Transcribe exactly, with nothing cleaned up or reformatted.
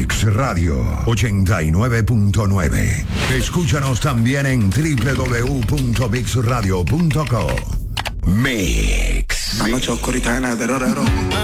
Mix Radio ochenta y nueve punto nueve. Escúchanos también en doble u doble u doble u punto mix radio punto com. Mix. La noche oscurita, llena de terror.